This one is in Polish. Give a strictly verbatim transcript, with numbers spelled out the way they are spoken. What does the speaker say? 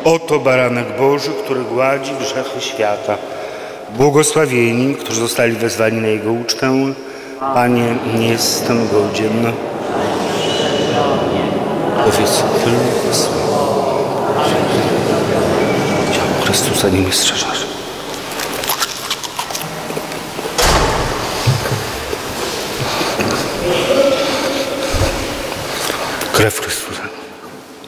Oto baranek Boży, który gładzi grzechy świata. Błogosławieni, którzy zostali wezwani na Jego ucztę. Panie, nie jestem godzien. Powiedz tylko słowo. Ciało Chrystusa nie strzeżasz.